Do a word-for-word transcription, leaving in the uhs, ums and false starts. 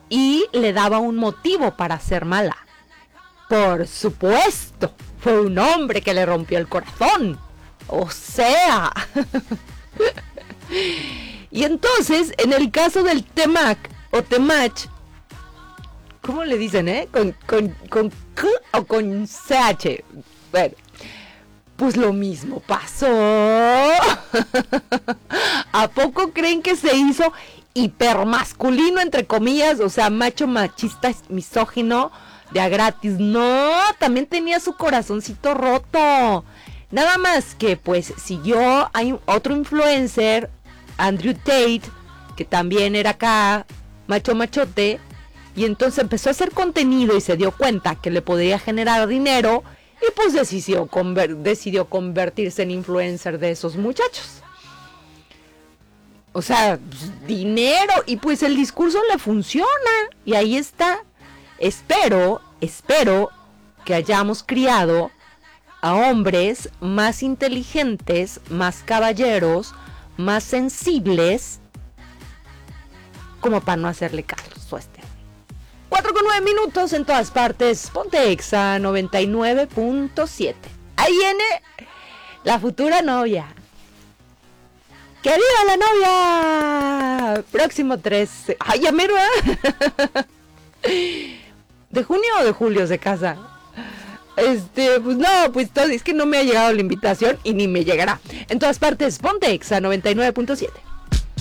y le daba un motivo para ser mala. Por supuesto, fue un hombre que le rompió el corazón. O sea... Y entonces, en el caso del T-Mac o T-Match, ¿cómo le dicen, eh? Con, con, con K o con C H. Bueno, pues lo mismo pasó. ¿A poco creen que se hizo hipermasculino, entre comillas? O sea, macho machista, misógino, de a gratis. No, también tenía su corazoncito roto. Nada más que, pues, siguió, hay otro influencer, Andrew Tate, que también era acá, macho machote, y entonces empezó a hacer contenido y se dio cuenta que le podía generar dinero, y pues decidió, conver- decidió convertirse en influencer de esos muchachos. O sea, pues, dinero, y pues el discurso le funciona, y ahí está. Espero, espero que hayamos criado a hombres más inteligentes, más caballeros, más sensibles, como para no hacerle caso a este. cuatro con nueve minutos en todas partes. Ponte Exa noventa y nueve punto siete. Ahí viene la futura novia. ¡Que viva la novia! Próximo trece. ¡Ay, ya mero! ¿De junio o de julio se casa? Este, pues no, pues todo, es que no me ha llegado la invitación y ni me llegará. En todas partes, ponte Exa noventa y nueve punto siete.